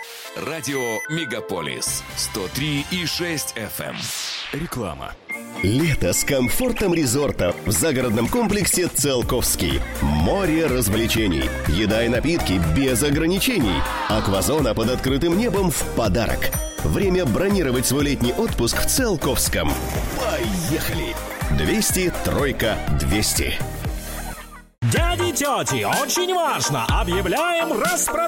Радио «Мегаполис» 103,6 FM. Реклама. Лето с комфортом резорта в загородном комплексе «Циолковский». Море развлечений, еда и напитки без ограничений. Аквазона под открытым небом в подарок. Время бронировать свой летний отпуск в Циолковском. Поехали! 200 3 200. Дяди, тети, очень важно! Объявляем распродажу